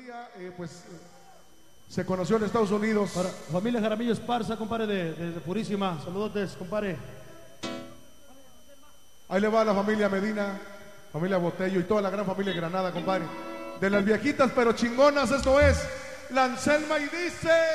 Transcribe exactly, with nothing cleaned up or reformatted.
día, eh, pues se conoció en Estados Unidos. Para familia Jaramillo Esparza, compadre, de, de, de Purísima. Saludotes, compadre. Ahí le va a la familia Medina, familia Botello y toda la gran familia Granada, compadre. De las viejitas pero chingonas, esto es La Anselma y dice...